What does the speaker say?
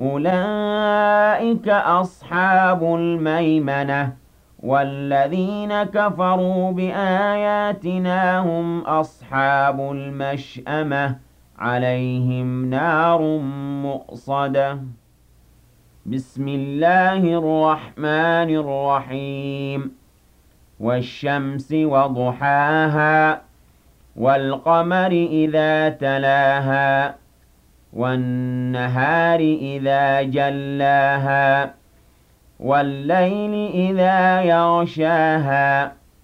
أولئك أصحاب الميمنة والذين كفروا بآياتنا هم أصحاب المشأمة عليهم نار مؤصدة بسم الله الرحمن الرحيم والشمس وضحاها والقمر إذا تلاها والنهار إذا جلاها والليل إذا يغشاها